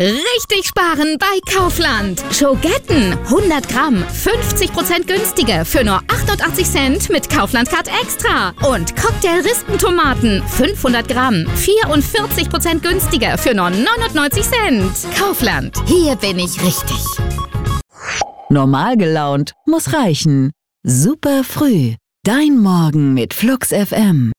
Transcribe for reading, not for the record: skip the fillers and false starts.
Richtig sparen bei Kaufland. Schogetten 100 Gramm, 50% günstiger für nur 88 Cent mit Kaufland Card Extra. Und Cocktail-Rispentomaten 500 Gramm, 44% günstiger für nur 99 Cent. Kaufland, hier bin ich richtig. Normal gelaunt muss reichen. Super früh. Dein Morgen mit Flux FM.